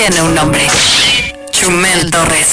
Tiene un nombre. Chumel Torres.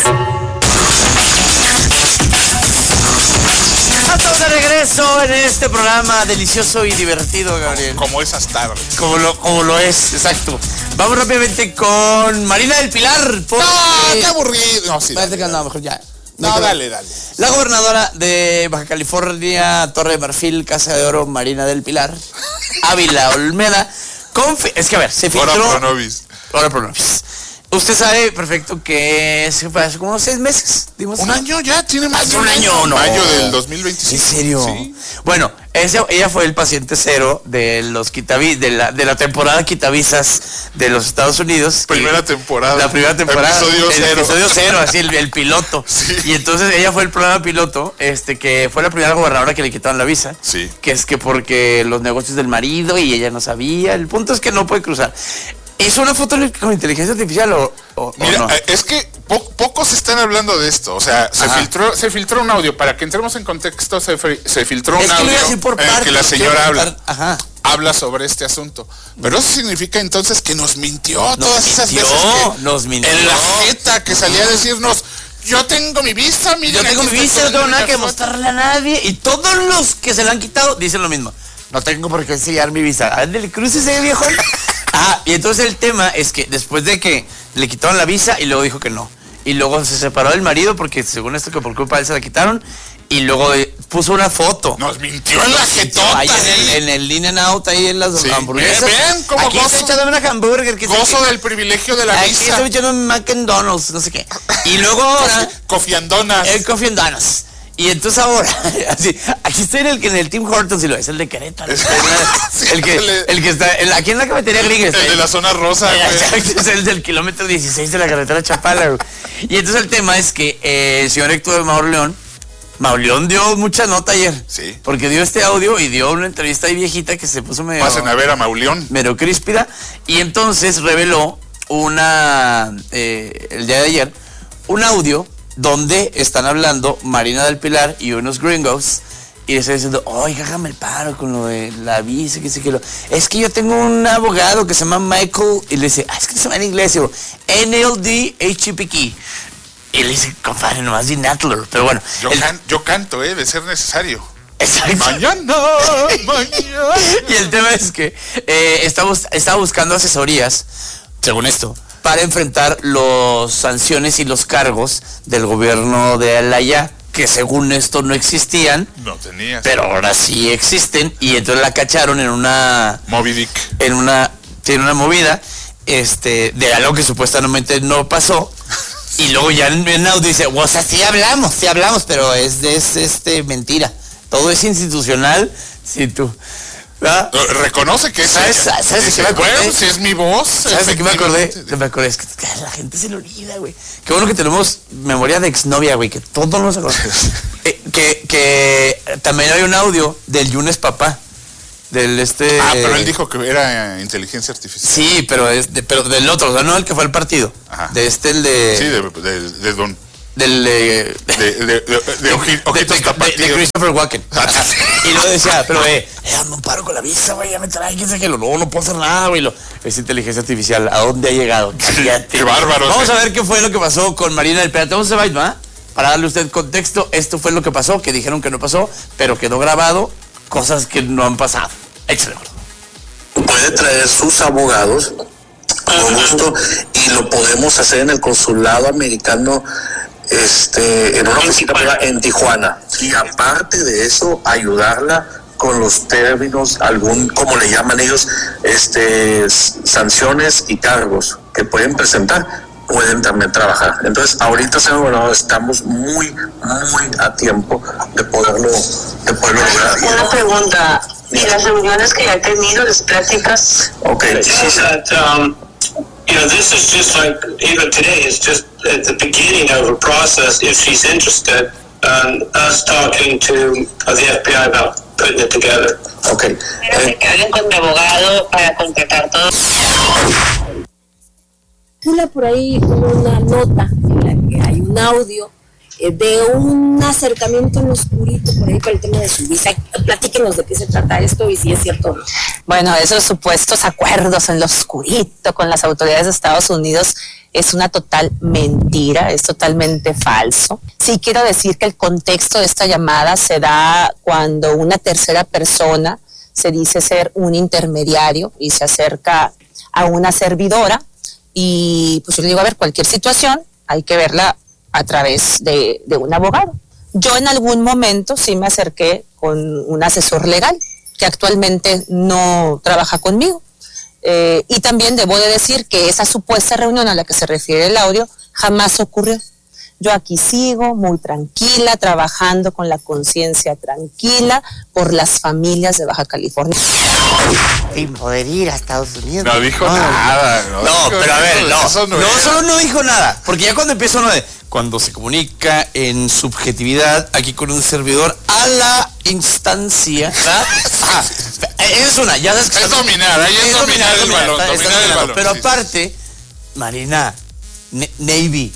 Estamos de regreso en este programa delicioso y divertido, Gabriel. Como esas tardes. Como lo es, exacto. Vamos rápidamente con Marina del Pilar. No, qué aburrido. No, sí. Parece que andaba mejor ya. No, dale. La gobernadora de Baja California, Torre de Marfil, Casa de Oro, Marina del Pilar, Ávila Olmeda, es que a ver, se filtró... Ora pro nobis. Usted sabe perfecto que se fue hace como unos 6 meses. Dimos ¿Un año ya? ¿Tiene más de un año? No. Mayo del 2025. ¿En serio? Sí. Bueno, ella fue el paciente cero de los de la temporada quitavisas de los Estados Unidos. Primera temporada. La primera temporada. Episodio cero, así el piloto. Sí. Y entonces ella fue el programa piloto, que fue la primera gobernadora que le quitaron la visa. Sí. Que es que porque los negocios del marido y ella no sabía. El punto es que no puede cruzar. ¿Hizo una foto con inteligencia artificial o Mira, no? es que pocos están hablando de esto. O sea, se filtró un audio. Para que entremos en contexto, se filtró un audio en el que la señora habla sobre este asunto. Pero eso significa entonces que nos mintió todas esas veces en la jeta que salía a decirnos: yo tengo mi visa, miren, yo tengo mi visa, no tengo nada que mostrarle a nadie. Y todos los que se la han quitado dicen lo mismo: no tengo por qué enseñar mi visa. Ándale, crucese, viejo. Y entonces el tema es que después de que le quitaron la visa y luego dijo que no. Y luego se separó del marido porque según esto que por culpa de él se la quitaron. Y luego puso una foto. Nos mintió en la jetota. Ahí en el In-N-Out, ahí en las hamburguesas. Ven cómo aquí estoy echándome una hamburger. Gozo del privilegio de la visa. Aquí estoy echando un McDonald's, no sé qué. Y luego ahora... Coffee and Donuts. El Coffee and Donuts. Y entonces ahora, así, aquí estoy en el Tim Hortons, y lo es el de Querétaro. Sí, el que está aquí en la cafetería gringa. El de la zona rosa, es el del kilómetro 16 de la carretera Chapala, güey. Y entonces el tema es que el señor Héctor Mauleón dio mucha nota ayer. Sí. Porque dio este audio y dio una entrevista ahí viejita que se puso medio... Pasen a ver a Mauleón. Medio críspida. Y entonces reveló el día de ayer, un audio donde están hablando Marina del Pilar y unos gringos y le están diciendo: oye, hágame el paro con lo de la visa, que sé que lo... Es que yo tengo un abogado que se llama Michael, y le dice: es que se llama en inglés, y digo, NLDHPK. Y le dice: compadre, nomás di Natler, pero bueno. Yo canto, de ser necesario. Exacto. Mañana. Y el tema es que estaba buscando asesorías, según esto, para enfrentar las sanciones y los cargos del gobierno de Alaya, que según esto no existían. No tenías. Pero ahora sí existen, y entonces la cacharon en una... Moby Dick. En una movida, de algo que supuestamente no pasó. Y luego ya en audio dice: o sea, sí hablamos, pero es mentira. Todo es institucional, si tú... ¿verdad? Reconoce que ¿Sabes qué me acordé? Bueno, si es mi voz. ¿Sabes de qué me acordé? Me acordé, es que la gente se le olvida, güey. Qué bueno que tenemos memoria de exnovia, güey, que todos nos acordamos. que también hay un audio del Yunes Papá. Pero él dijo que era inteligencia artificial. Sí, pero del otro, o sea, no el que fue al partido. Ajá. El de... Sí, de Don... de ojitos tapatíos. De Christopher Walken. Y lo decía: pero hazme un paro con la visa, güey, ya me trae, quién sabe qué. No puedo hacer nada, güey. Es inteligencia artificial. ¿A dónde ha llegado? Qué bárbaro. Vamos a ver qué fue lo que pasó con Marina del Pilar. Vamos a ver, ¿va? Para darle a usted contexto, esto fue lo que pasó, que dijeron que no pasó, pero quedó grabado, cosas que no han pasado. Échale. Puede traer sus abogados con gusto, y lo podemos hacer en el consulado americano, en una oficina privada en Tijuana. Y aparte de eso, ayudarla con los términos, como le llaman ellos, sanciones y cargos que pueden presentar, pueden también trabajar. Entonces, ahorita, señor gobernador, estamos muy a tiempo de poderlo lograr. Una pregunta: ¿y las reuniones que ya he tenido, las pláticas? Okay. This is just like, even today, it's just at the beginning of a process, if she's interested, us talking to the FBI about putting it together. Okay. Que hablen con mi abogado para concretar todo. Circula por ahí una nota en la que hay un audio de un acercamiento en lo oscurito por ahí para el tema de su visa. Platíquenos de qué se trata esto y si es cierto o no. Bueno, esos supuestos acuerdos en lo oscurito con las autoridades de Estados Unidos es una total mentira, es totalmente falso. Sí quiero decir que el contexto de esta llamada se da cuando una tercera persona se dice ser un intermediario y se acerca a una servidora y pues yo le digo, a ver, cualquier situación hay que verla a través de un abogado. Yo en algún momento sí me acerqué con un asesor legal que actualmente no trabaja conmigo. Y también debo de decir que esa supuesta reunión a la que se refiere el audio jamás ocurrió. Yo aquí sigo muy tranquila, trabajando con la conciencia tranquila por las familias de Baja California. Sin poder ir a Estados Unidos. No dijo nada. No, pero a ver, no solo no dijo nada, porque ya cuando empieza uno de... Cuando se comunica en subjetividad aquí con un servidor a la instancia, ¿verdad? Es una, ya sabes que es dominar, ahí es dominar el balón, dominar el balón. Pero aparte, Marina, Navy,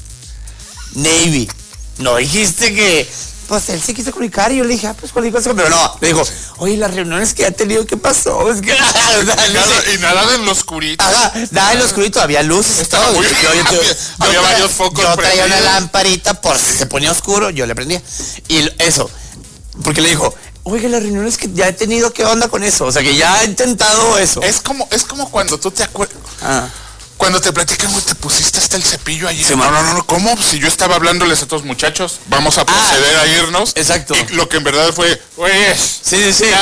no dijiste que, pues él se quiso comunicar y yo le dije, pues cualquier cosa, pero no, le dijo, oye, las reuniones que ha tenido, ¿qué pasó? Es que, y nada en lo oscurito. Nada en lo oscurito, había luces y todo. Había varios focos. Yo traía una lamparita por si se ponía oscuro, yo le prendía. Y eso, porque le dijo, oiga, las reuniones que ya he tenido, ¿qué onda con eso? O sea, que ya ha intentado eso. Es como cuando tú te acuerdas. Cuando te platican, te pusiste hasta el cepillo ayer. Sí, no, ¿cómo? Si yo estaba hablándoles a estos muchachos, vamos a proceder a irnos. Exacto. Y lo que en verdad fue, Sí.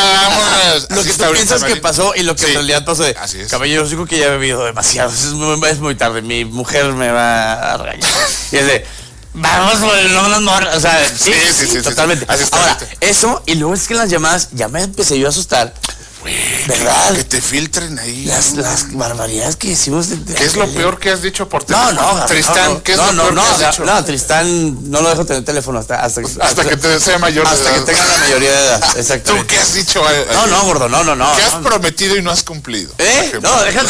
Lo que tú piensas que pasó y lo que en realidad pasó de, así es. Caballero, digo que ya he bebido demasiado, es muy tarde, mi mujer me va a regañar. Y es de, vamos, no, o sea, sí, totalmente. Ahora, eso, y luego es que en las llamadas ya me empecé yo a asustar. ¿Verdad? Que te filtren ahí. Las barbaridades que decimos. ¿Qué es lo peor que has dicho por teléfono? No, Tristán, ¿qué es lo peor que has dicho? No, Tristán no lo dejo tener teléfono hasta que te sea mayor de edad. Hasta que tenga la mayoría de edad, exactamente. ¿Tú qué has dicho? No, gordo, no. ¿Qué has prometido y no has cumplido? No, déjame.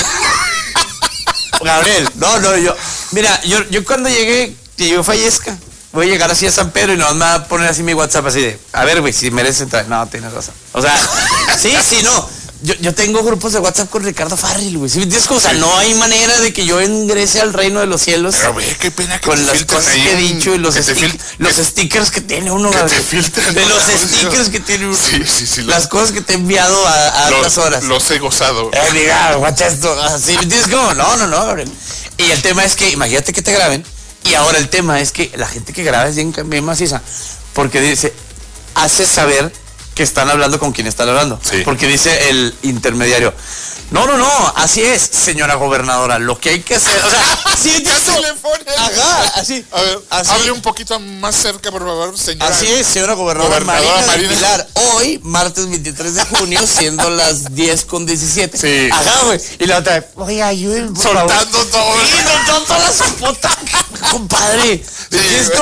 Gabriel, yo. Mira, yo cuando llegué, que yo fallezca, voy a llegar así a San Pedro y nos va a poner así mi WhatsApp así de, a ver, güey, si mereces entrar. No, tienes razón. O sea, sí, no. Yo tengo grupos de WhatsApp con Ricardo Farrell, güey. ¿Sí? O sea, no hay manera de que yo ingrese al reino de los cielos. Pero ve, qué pena que con las cosas que he dicho y los stickers que tiene uno. Que te filtran. De los stickers que tiene uno. Sí. Las cosas que te he enviado a altas horas. Los he gozado. Diga, guacha esto. Así, ¿entiendes cómo? No, Gabriel. Y el tema es que, imagínate que te graben. Y ahora el tema es que la gente que graba es bien maciza. Porque dice, hace saber que están hablando con quien están hablando. Sí. Porque dice el intermediario, no, así es, señora gobernadora, lo que hay que hacer, o sea, sí, casi le pone. Así. A ver, hable un poquito más cerca, por favor, señora. Así es, señora gobernadora Marina del Pilar. Hoy, martes 23 de junio, siendo las 10:17. Sí. Güey. Y la otra, oye, ayúdenme, por soltando favor. todo. Sí, soltando toda la sopota, compadre. Sí,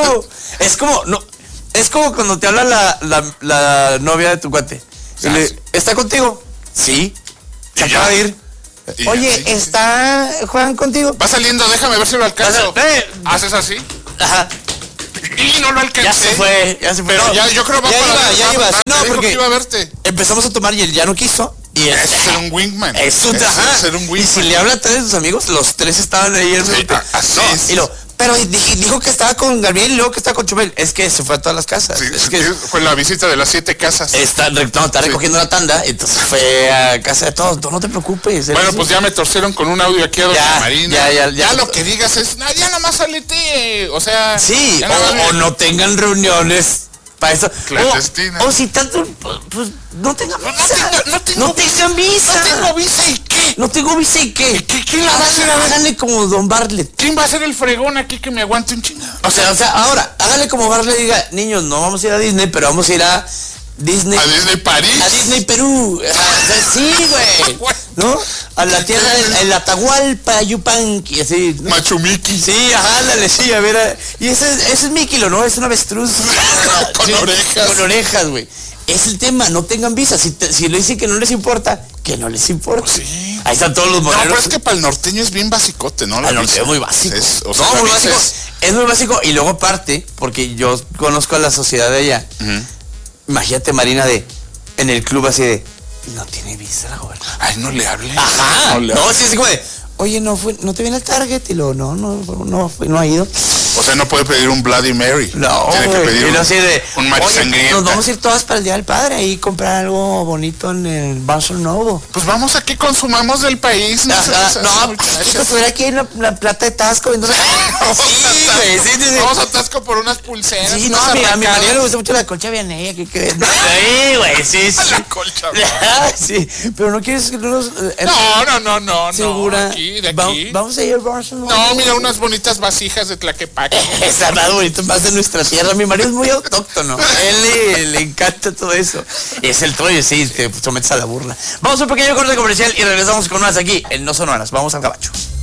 es como cuando te habla la novia de tu cuate. ¿Está contigo? Sí. Se acaba de ir. Oye, ¿está Juan contigo? Va saliendo, déjame ver si lo alcanzo. ¿Haces así? Ajá. Y no lo alcancé. Ya se fue. Pero no, yo creo que ya iba. No, porque iba a verte. Empezamos a tomar y él ya no quiso. Y es ser un wingman. Es ser un wingman. Y si le habla a tres de sus amigos, los tres estaban ahí. Así es. Y pero dijo que estaba con Gabriel y luego que estaba con Chumel. Es que se fue a todas las casas. Sí, es que fue la visita de las 7 casas. Está recogiendo la tanda, entonces fue a casa de todos. No te preocupes. Bueno, pues ya me torcieron con un audio aquí a Doña Marina. Ya lo que digas es, ya nomás salete. O sea. Sí, o no tengan reuniones para eso. O si tanto, pues no tengan visa. No tengo visa. No tengo visa y qué. No tengo visa y qué. ¿Quién la va a hacer? Háganle como Don Bartlett. ¿Quién va a ser el fregón aquí que me aguante un chingado? O sea, ahora, háganle como Bartlett, diga, niños, no vamos a ir a Disney, pero vamos a ir a Disney. A Disney París. A Disney Perú. Sí, güey. ¿No? A la tierra del Atahualpa, Yupanqui, así. ¿No? Machu Miki. Sí, ajá, ándale, sí, a ver. Y ese es Mickey, ¿no? Es un avestruz. Con orejas. Con orejas, güey. Es el tema, no tengan visa. Si le dicen que no les importa, que no les importa. Sí. Ahí están todos los modelos. No, pero es que para el norteño es bien basicote, ¿no? El norteño es muy básico. No, muy básico. Es muy básico. Y luego aparte, porque yo conozco a la sociedad de allá. Imagínate, Marina, en el club así de, no tiene visa la gobernadora. Ay, no le hable. Ajá. No, sí, es como de, oye, no te viene el Target. Y luego, no ha ido. O sea, no puede pedir un Bloody Mary. No, tiene que pedir un Mari Sangrienta. Nos vamos a ir todas para el Día del Padre y comprar algo bonito en el Barnes & Noble. Pues vamos a que consumamos del país. No, pues estuviera aquí en la plata de Tasco viendo. Sí. Vamos a Tasco por unas pulseras. Sí, no, a mi marido le gusta mucho la colcha vianella. ¿Qué crees? Sí, güey, sí. La colcha. Sí, pero no quieres que no. No. ¿Segura? De aquí. Vamos a ir al Barnes & Noble. No, mira, unas bonitas vasijas de Tlaquepaque. Está más bonito, más de nuestra tierra. Mi marido es muy autóctono. Él le encanta todo eso. Es el trollo, sí, te sometes a la burla. Vamos a un pequeño corte comercial y regresamos con más aquí en No Son Horas. Vamos al gabacho.